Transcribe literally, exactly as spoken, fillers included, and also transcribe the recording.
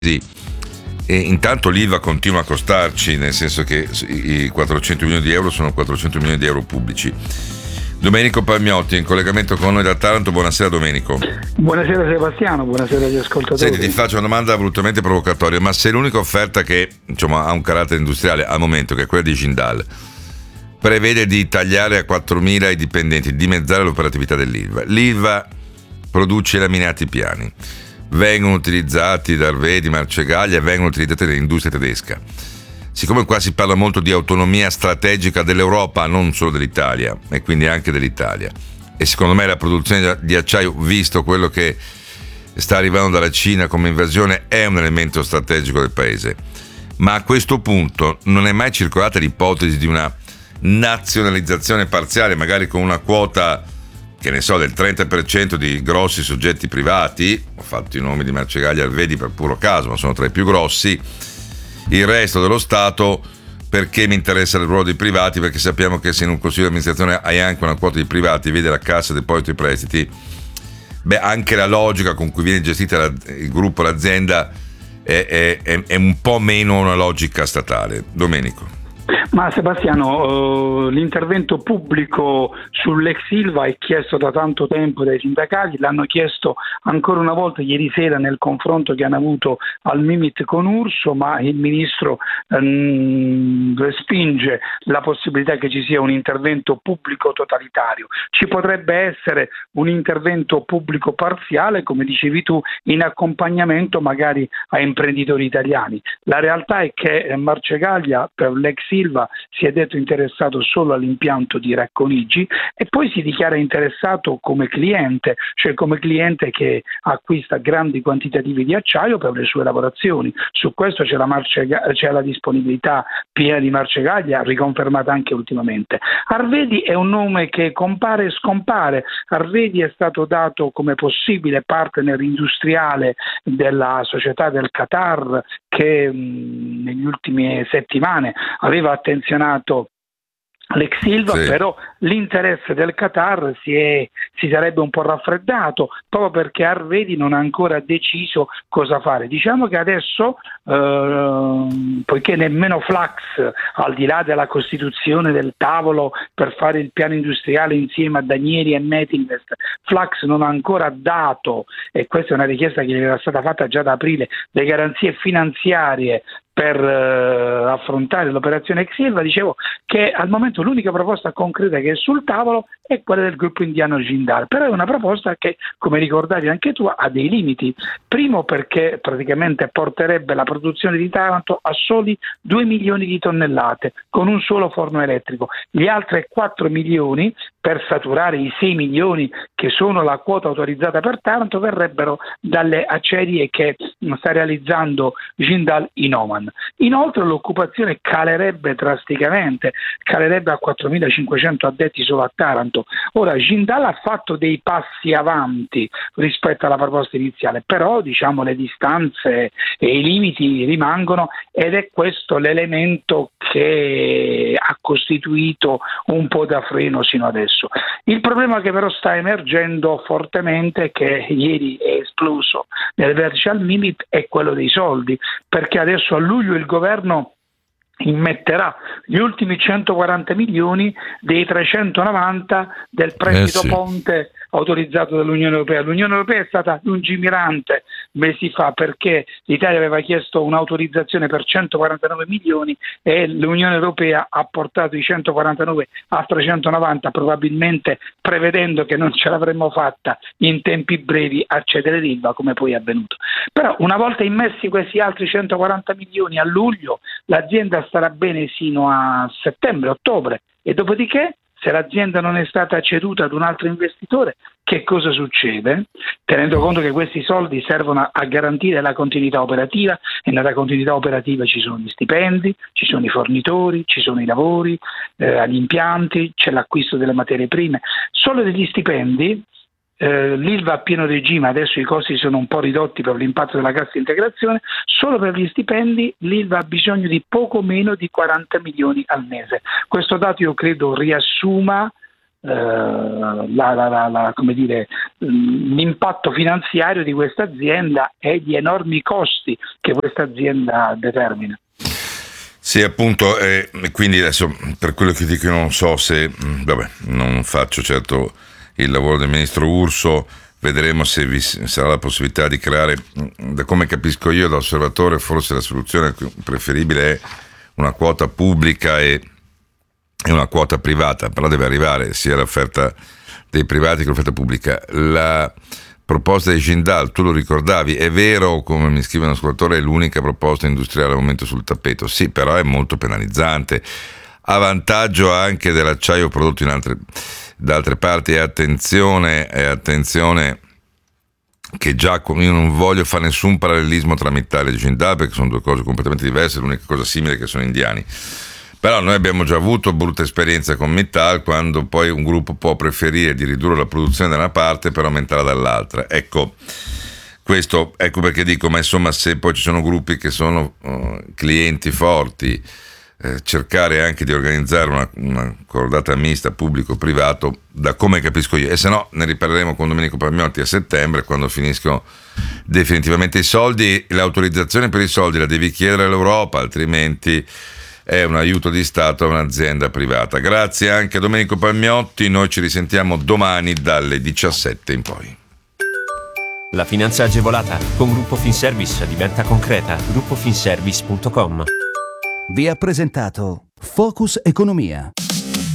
E intanto l'I V A continua a costarci, nel senso che i quattrocento milioni di euro sono quattrocento milioni di euro pubblici. Domenico Palmiotti in collegamento con noi da Taranto. Buonasera Domenico. Buonasera Sebastiano, buonasera agli ascoltatori. Senti, ti faccio una domanda volutamente provocatoria, ma se l'unica offerta che insomma ha un carattere industriale al momento, che è quella di Jindal, prevede di tagliare a quattromila i dipendenti, dimezzare l'operatività dell'Ilva, l'Ilva produce i laminati piani, vengono utilizzati da Arvedi, Marcegaglia e vengono utilizzati dall'industria tedesca. Siccome qua si parla molto di autonomia strategica dell'Europa, non solo dell'Italia, e quindi anche dell'Italia, e secondo me la produzione di acciaio, visto quello che sta arrivando dalla Cina come invasione, è un elemento strategico del paese. Ma a questo punto non è mai circolata l'ipotesi di una nazionalizzazione parziale, magari con una quota, che ne so, del trenta per cento di grossi soggetti privati? Ho fatto i nomi di Marcegaglia e Arvedi per puro caso, ma sono tra i più grossi. Il resto dello Stato, perché mi interessa il ruolo dei privati? Perché sappiamo che se in un consiglio di amministrazione hai anche una quota di privati, vedi la Cassa Depositi e Prestiti, beh, anche la logica con cui viene gestita la, il gruppo, l'azienda, è, è, è un po' meno una logica statale. Domenico. Ma Sebastiano, eh, l'intervento pubblico sull'ex Ilva è chiesto da tanto tempo dai sindacati, l'hanno chiesto ancora una volta ieri sera nel confronto che hanno avuto al Mimit con Urso, ma il ministro ehm, respinge la possibilità che ci sia un intervento pubblico totalitario. Ci potrebbe essere un intervento pubblico parziale, come dicevi tu, in accompagnamento magari a imprenditori italiani. La realtà è che Marcegaglia per l'ex Ilva si è detto interessato solo all'impianto di Racconigi e poi si dichiara interessato come cliente, cioè come cliente che acquista grandi quantitativi di acciaio per le sue lavorazioni. Su questo c'è la, Marcega- c'è la disponibilità piena di Marcegaglia, riconfermata anche ultimamente. Arvedi è un nome che compare e scompare. Arvedi è stato dato come possibile partner industriale della società del Qatar, che mh, negli ultimi settimane aveva attenzionato l'ex Ilva, sì. Però l'interesse del Qatar si, è, si sarebbe un po' raffreddato proprio perché Arvedi non ha ancora deciso cosa fare. Diciamo che adesso, eh, poiché nemmeno Flax, al di là della costituzione del tavolo per fare il piano industriale insieme a Danieri e Metinvest, Flax non ha ancora dato, e questa è una richiesta che gli era stata fatta già da aprile, le garanzie finanziarie per uh, affrontare l'operazione ex Ilva, dicevo che al momento l'unica proposta concreta che è sul tavolo è quella del gruppo indiano Jindal, però è una proposta che, come ricordavi anche tu, ha dei limiti. Primo perché praticamente porterebbe la produzione di Taranto a soli due milioni di tonnellate con un solo forno elettrico. Gli altri quattro milioni, per saturare i sei milioni che sono la quota autorizzata per Taranto, verrebbero dalle acciaierie che sta realizzando Jindal in Oman. Inoltre l'occupazione calerebbe drasticamente, calerebbe a quattromilacinquecento addetti solo a Taranto. Ora Jindal ha fatto dei passi avanti rispetto alla proposta iniziale, però diciamo le distanze e i limiti rimangono ed è questo l'elemento che ha costituito un po' da freno sino adesso. Il problema che però sta emergendo fortemente, che ieri è esploso nel vertice al Mimit, è quello dei soldi, perché adesso a luglio il governo immetterà gli ultimi centoquaranta milioni dei trecentonovanta del prestito eh sì. ponte autorizzato dall'Unione Europea. L'Unione Europea è stata lungimirante mesi fa perché l'Italia aveva chiesto un'autorizzazione per centoquarantanove milioni e l'Unione Europea ha portato i centoquarantanove a trecentonovanta, probabilmente prevedendo che non ce l'avremmo fatta in tempi brevi a cedere l'Ilva, come poi è avvenuto. Però una volta immessi questi altri centoquaranta milioni a luglio, l'azienda starà bene sino a settembre-ottobre e dopodiché, se l'azienda non è stata ceduta ad un altro investitore, che cosa succede? Tenendo conto che questi soldi servono a garantire la continuità operativa e nella continuità operativa ci sono gli stipendi, ci sono i fornitori, ci sono i lavori, eh, gli impianti, c'è l'acquisto delle materie prime. Solo degli stipendi, eh, l'Ilva a pieno regime, adesso i costi sono un po' ridotti per l'impatto della cassa integrazione, solo per gli stipendi l'Ilva ha bisogno di poco meno di quaranta milioni al mese. Questo dato io credo riassuma la, la, la, la, come dire, l'impatto finanziario di questa azienda e gli enormi costi che questa azienda determina. Sì, appunto, eh, quindi adesso per quello che dico io non so se, vabbè, non faccio certo il lavoro del ministro Urso, vedremo se vi sarà la possibilità di creare, da come capisco io da osservatore, forse la soluzione preferibile è una quota pubblica e è una quota privata, però deve arrivare sia l'offerta dei privati che l'offerta pubblica. La proposta di Jindal, tu lo ricordavi, è vero, come mi scrive un ascoltatore, è l'unica proposta industriale al momento sul tappeto, sì, però è molto penalizzante, a vantaggio anche dell'acciaio prodotto in altre, da altre parti. E attenzione, e attenzione che già, io non voglio fare nessun parallelismo tra Mittal e Jindal perché sono due cose completamente diverse, l'unica cosa simile è che sono indiani. Però noi abbiamo già avuto brutta esperienza con Mittal, quando poi un gruppo può preferire di ridurre la produzione da una parte per aumentarla dall'altra. Ecco, questo, ecco perché dico, ma insomma, se poi ci sono gruppi che sono uh, clienti forti, eh, cercare anche di organizzare una, una cordata mista pubblico-privato, da come capisco io, e se no ne riparleremo con Domenico Palmiotti a settembre, quando finiscono definitivamente i soldi. L'autorizzazione per i soldi la devi chiedere all'Europa, altrimenti è un aiuto di Stato a un'azienda privata. Grazie anche a Domenico Palmiotti, noi ci risentiamo domani dalle diciassette in poi. La finanza agevolata con Gruppo Finservice diventa concreta. gruppo finservice punto com. Vi ha presentato Focus Economia.